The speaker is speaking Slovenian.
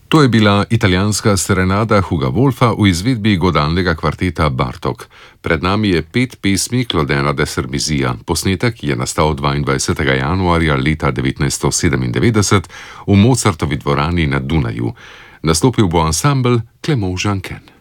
To je bila italijanska serenada Huga Wolfa v izvedbi godalnega kvarteta Bartok. Pred nami je 5 pesmi Claudena de Serbizija. Posnetek je nastal 22. januarja leta 1997 v Mozartovi dvorani na Dunaju. Nastopil bo ansambel Clément Janquin.